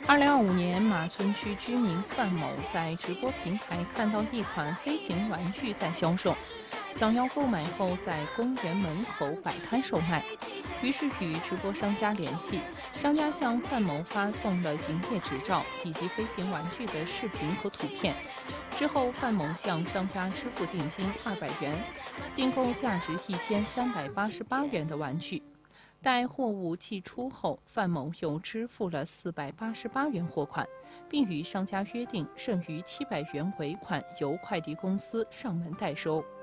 2025年，马村区居民范某在直播平台看到一款飞行玩具在销售，想要购买后在公园门口摆摊售卖，于是与直播商家联系，商家向范某发送了营业执照以及飞行玩具的视频和图片。之后，范某向商家支付定金200元，订购价值1388元的玩具。待货物寄出后，范某又支付了488元货款，并与商家约定剩余700元尾款由快递公司上门代收。